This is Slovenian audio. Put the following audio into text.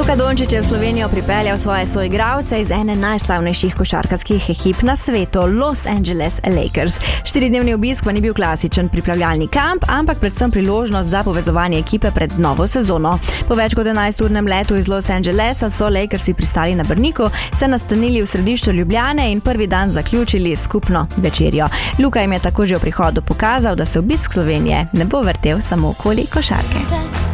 Luka Dončić je v Slovenijo pripeljal svoje soigralce iz ene najslavnejših košarkarskih ekip na svetu, Los Angeles Lakers. 4-dnevni obisk pa ni bil klasičen pripravljalni kamp, ampak predvsem priložnost za povezovanje ekipe pred novo sezono. Po več kot 11-urnem letu iz Los Angelesa so Lakersi pristali na Brniku, se nastanili v središču Ljubljane in prvi dan zaključili skupno večerjo. Luka jim je tako že v prihodu pokazal, da se obisk Slovenije ne bo vrtel samo okoli košarke.